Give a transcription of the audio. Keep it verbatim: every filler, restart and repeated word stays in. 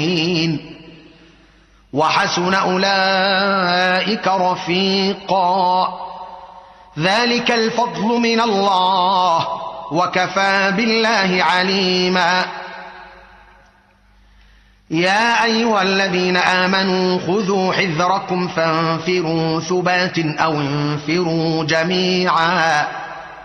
المؤمنين وحسن أولئك رفيقا ذلك الفضل من الله وكفى بالله عليما يا أيها الذين آمنوا خذوا حذركم فانفروا ثبات أو انفروا جميعا